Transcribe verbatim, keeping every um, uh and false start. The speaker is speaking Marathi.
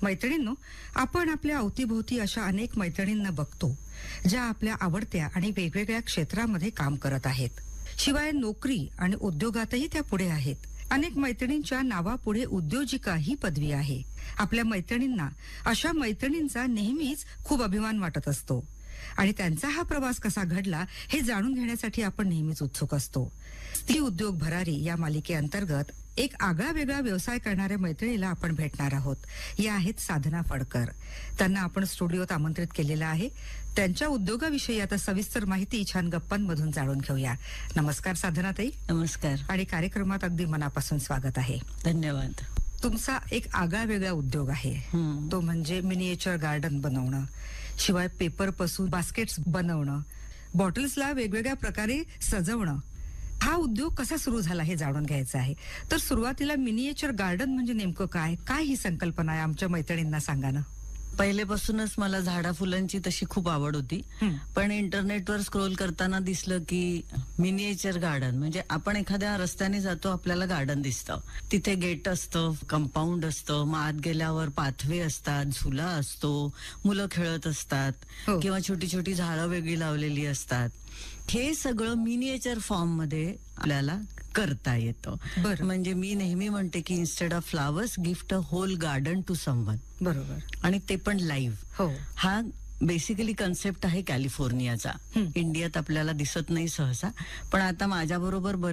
मैत्रिणींनो, आपण आपल्या अवतीभोवती अशा अनेक मैत्रिणींना बघतो ज्या आपल्या आवडत्या आणि वेगवेगळ्या क्षेत्रामध्ये काम करत आहेत. शिवाय नोकरी आणि उद्योगातही त्या पुढे आहेत. अनेक मैत्रिणींच्या नावापुढे उद्योजिका ही पदवी आहे. आपल्या मैत्रिणींना, अशा मैत्रिणींचा नेहमीच खूप अभिमान वाटत असतो आणि त्यांचा हा प्रवास कसा घडला हे जाणून घेण्यासाठी आपण नेहमीच उत्सुक असतो. स्त्री उद्योग भरारी या मालिकेअंतर्गत एक आगळा वेगळा व्यवसाय करणाऱ्या मैत्रिणीला आपण भेटणार आहोत. या आहेत साधना फडकर. त्यांना आपण स्टुडिओत आमंत्रित केलेलं आहे. त्यांच्या उद्योगाविषयी आता सविस्तर माहिती छान गप्पांमधून जाणून घेऊया. नमस्कार साधनाताई. नमस्कार. आणि कार्यक्रमात अगदी मनापासून स्वागत आहे. धन्यवाद. तुमचा एक आगळा वेगळा उद्योग आहे, तो म्हणजे मिनिएचर गार्डन बनवणं, शिवाय पेपर पासून बास्केट्स बनवणं, बॉटल्सला वेगवेगळ्या प्रकारे सजवणं. हा उद्योग कसा सुरू झाला हे जाणून घ्यायचं आहे. तर सुरुवातीला मिनिएचर गार्डन म्हणजे नेमकं काय काय ही संकल्पना आहे, आमच्या मैत्रिणींना सांगा ना. पहिलेपासूनच मला झाडा फुलांची तशी खूप आवड होती, पण इंटरनेटवर स्क्रोल करताना दिसलं की मिनिएचर गार्डन म्हणजे आपण एखाद्या रस्त्याने जातो, आपल्याला गार्डन दिसतं, तिथे गेट असतं, कंपाऊंड असतं, मग आत गेल्यावर पाथवे असतात, झुला असतो, मुलं खेळत असतात, किंवा छोटी छोटी झाडं वेगळी लावलेली असतात. हे सगळं मिनिएचर फॉर्म मध्ये आपल्याला करता येतं. म्हणजे मी नेहमी म्हणते की instead of flowers gift a whole garden two someone. बरोबर. आणि ते पण लाईव्ह. हो. हा बेसिकली कन्सेप्ट आहे कॅलिफोर्नियाचा. इंडियात आपल्याला दिसत नाही सहसा, पण आता माझ्या बरोबर